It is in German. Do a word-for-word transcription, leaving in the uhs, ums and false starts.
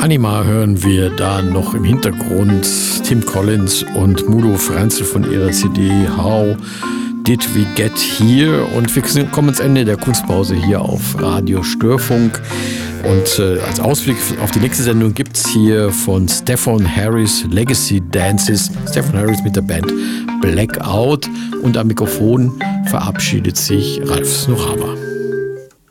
Anima hören wir da noch im Hintergrund Tim Collins und Mudo Franzel von ihrer C D How Did We Get Here? Und wir kommen ans Ende der Kunstpause hier auf Radio Störfunk. Und äh, als Ausblick auf die nächste Sendung gibt es hier von Stefan Harris Legacy Dances. Stefan Harris mit der Band Blackout. Und am Mikrofon verabschiedet sich Ralf Snochhaber.